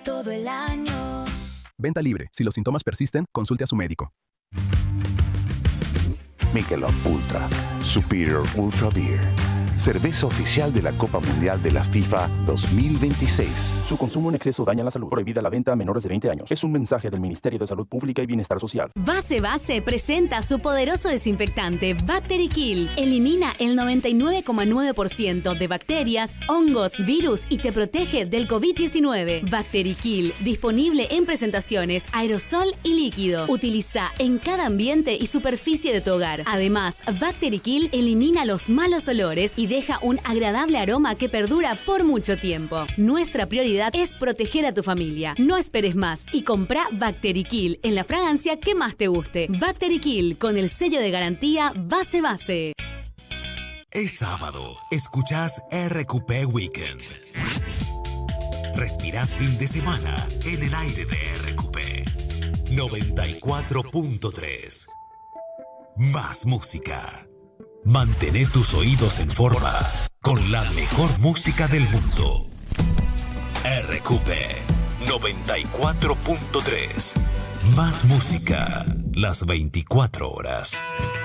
todo el año. Venta libre. Si los síntomas persisten, consulte a su médico. Michelob Ultra, Superior Ultra Beer. Cerveza oficial de la Copa Mundial de la FIFA 2026. Su consumo en exceso daña la salud. Prohibida la venta a menores de 20 años. Es un mensaje del Ministerio de Salud Pública y Bienestar Social. Base presenta su poderoso desinfectante Bacterikill. Elimina el 99,9% de bacterias, hongos, virus y te protege del COVID-19. Bacterikill, disponible en presentaciones aerosol y líquido. Utiliza en cada ambiente y superficie de tu hogar. Además, Bacterikill elimina los malos olores y deja un agradable aroma que perdura por mucho tiempo. Nuestra prioridad es proteger a tu familia. No esperes más y compra Bacterikill en la fragancia que más te guste. Bacterikill con el sello de garantía Base. Es sábado. Escuchás RQP Weekend. Respirás fin de semana en el aire de RQP 94.3. Más música. Mantén tus oídos en forma con la mejor música del mundo. RQP 94.3. Más música las 24 horas.